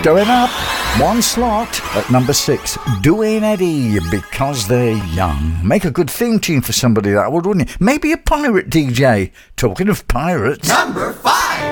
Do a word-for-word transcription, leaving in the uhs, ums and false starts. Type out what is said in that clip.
Going up one slot at number six, Doing Eddie, Because They're Young. Make a good theme tune for somebody, that would, wouldn't you? Maybe a pirate D J. Talking of pirates. Number five.